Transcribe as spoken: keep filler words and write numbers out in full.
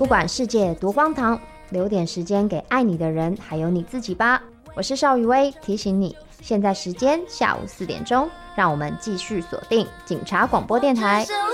不管世界多荒唐，留点时间给爱你的人，还有你自己吧。我是邵雨薇，提醒你，现在时间下午四点钟，让我们继续锁定警察广播电台。